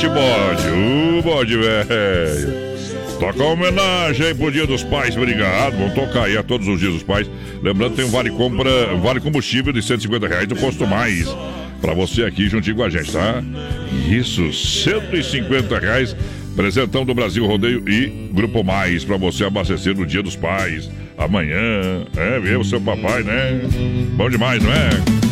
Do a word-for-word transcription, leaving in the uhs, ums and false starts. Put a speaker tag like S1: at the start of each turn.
S1: Forte bode, o bode velho. Toca uma homenagem aí pro Dia dos Pais, obrigado. Vamos tocar aí a todos os Dias dos Pais. Lembrando, tem um vale compra, vale combustível de cento e cinquenta reais do Posto Mais. Pra você aqui juntinho com a gente, tá? Isso, cento e cinquenta reais. Presentão do Brasil Rodeio e Grupo Mais pra você abastecer no Dia dos Pais. Amanhã, é, ver o seu papai, né? Bom demais, não é?